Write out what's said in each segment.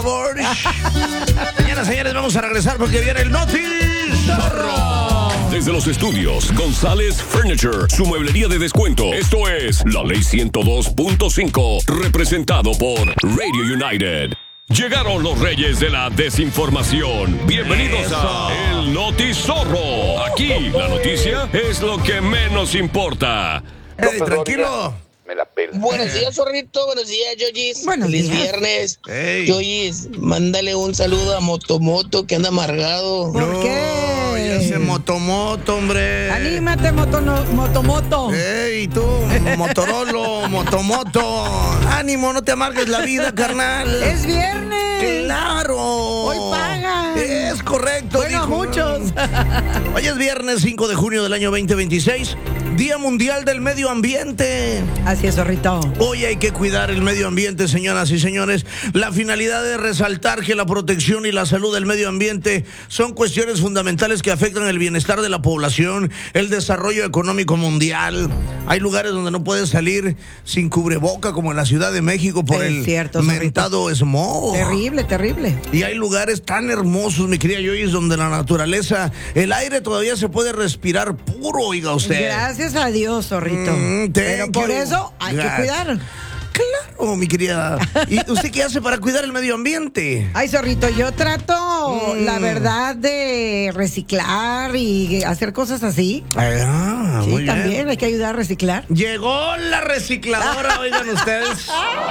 Señoras, señores, vamos a regresar porque viene el Noti Zorro. Desde los estudios González Furniture, su mueblería de descuento. Esto es La Ley 102.5, representado por Radio United. Llegaron los reyes de la desinformación. Bienvenidos a El Noti Zorro. Aquí la noticia es lo que menos importa. Hey, tranquilo. Me la pela. Buenos días, zorrito. Buenos días, Yoyis. Buenos Feliz días. viernes. Hey. Yoyis, mándale un saludo a Motomoto que anda amargado. ¿Por qué? Ya se motomoto, hombre. Anímate, motomoto. Ey, tú, Motorolo, motomoto. Ánimo, no te amargues la vida, carnal. Es viernes. ¡Claro! Hoy pagan. Es correcto, Bueno, dijo. muchos. Hoy es viernes 5 de junio del año 2026, Día Mundial del Medio Ambiente. Así es, zorrito. Hoy hay que cuidar el medio ambiente, señoras y señores. La finalidad es resaltar que la protección y la salud del medio ambiente son cuestiones fundamentales que afectan el bienestar de la población, el desarrollo económico mundial. Hay lugares donde no puedes salir sin cubreboca, como en la Ciudad de México, por Es el cierto, mentado smog. Terrible, terrible. Y hay lugares tan hermosos, mi querida Joyce, donde la naturaleza, el aire todavía se puede respirar puro, oiga usted. Gracias a Dios, zorrito. Pero Thank por you. eso hay que Gracias. cuidar. Claro, mi querida. ¿Y usted qué hace para cuidar el medio ambiente? Ay, zorrito, yo trato, la verdad, de reciclar y hacer cosas así. Ah, Sí, muy bien. también hay que ayudar a reciclar. Llegó la recicladora, oigan ustedes.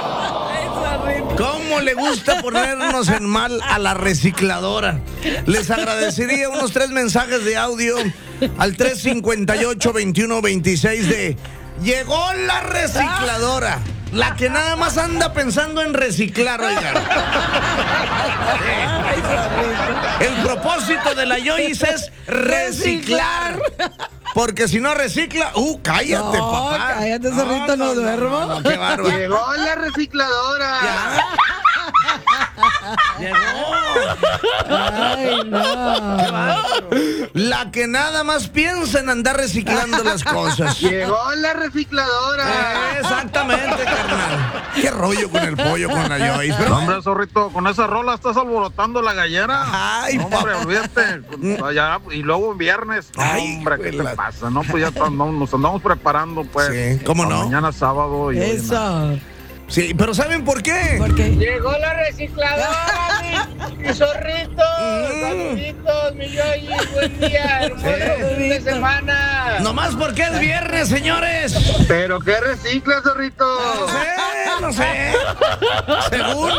¿Cómo le gusta ponernos en mal a la recicladora? Les agradecería unos 3 mensajes de audio al 358-2126 de llegó la recicladora. La que nada más anda pensando en reciclar, oigan. El propósito de la Joyce es reciclar. Porque si no recicla, cállate, No, papá. cállate, zorrito, no duermo. No, qué bárbaro. Llegó la recicladora. Ay, no. La que nada más piensa en andar reciclando las cosas. Llegó la recicladora. Exactamente, carnal. Qué rollo con el pollo, con la Joyce. Pero, Hombre, zorrito, con esa rola estás alborotando la gallera. Ay, No, hombre, papá. olvídate. Ya, y luego viernes. No, Ay, hombre, ¿qué juela. te pasa? No, pues ya nos andamos preparando, pues. Sí, ¿cómo para no? Mañana sábado. Y hoy nada. Eso. sí, pero ¿saben por qué? Porque Llegó la recicladora, mi zorrito. Saluditos, mi Yoyis. Buen día, hermoso fin de semana. Nomás porque es viernes, señores. ¿Pero qué recicla, zorrito? No sé. Según.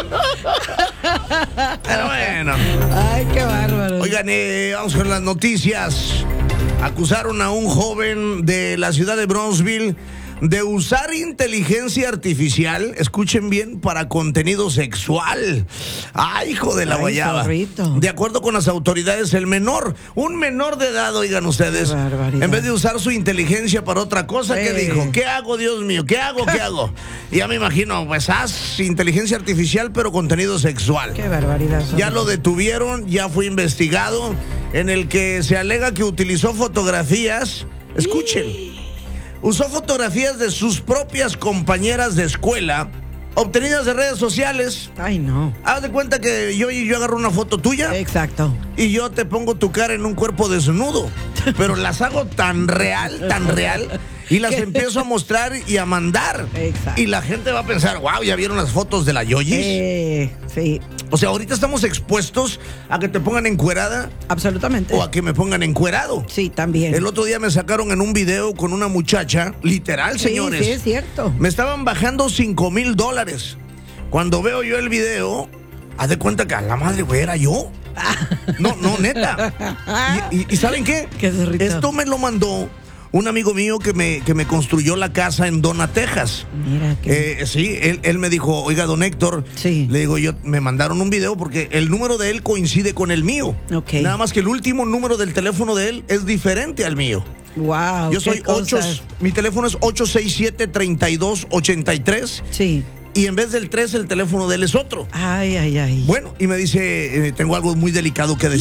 Pero bueno. ay, qué bárbaro. Oigan, vamos con las noticias. Acusaron a un joven de la ciudad de Bronzeville de usar inteligencia artificial, escuchen bien, para contenido sexual. ¡Ay, hijo de la Ay, guayaba! zorrito. De acuerdo con las autoridades, un menor de edad, oigan ustedes, Qué barbaridad. en vez de usar su inteligencia para otra cosa, ¿qué dijo? ¿Qué hago, Dios mío? ¿Qué hago? ¿Qué hago? Y ya me imagino, pues haz inteligencia artificial, pero contenido sexual. Qué barbaridad. Ya lo detuvieron, ya fue investigado, en el que se alega que utilizó fotografías. Escuchen. Usó fotografías de sus propias compañeras de escuela, obtenidas de redes sociales. Ay, no. Haz de cuenta que yo agarro una foto tuya Exacto. y yo te pongo tu cara en un cuerpo desnudo. Pero las hago tan real, y las empiezo a mostrar y a mandar. Exacto. Y la gente va a pensar, wow, ¿ya vieron las fotos de la Yoyis? Sí, O sea, ahorita estamos expuestos a que te pongan encuerada absolutamente. o a que me pongan encuerado. Sí, también. El otro día me sacaron en un video con una muchacha, literal, Sí, señores. sí, es cierto. Me estaban bajando $5,000. Cuando veo yo el video, haz de cuenta que a la madre, güey, era yo. No, neta. ¿Y saben qué? Qué zorrito. Esto me lo mandó un amigo mío que me construyó la casa en Donna, Texas. Mira que. Sí, él me dijo, oiga, don Héctor, Sí. le digo yo, me mandaron un video porque el número de él coincide con el mío. Ok. Nada más que el último número del teléfono de él es diferente al mío. Wow. Yo soy 8, mi teléfono es 867-3283 Sí. y en vez del 3 el teléfono de él es otro. Ay. Bueno, y me dice, tengo algo muy delicado que decir.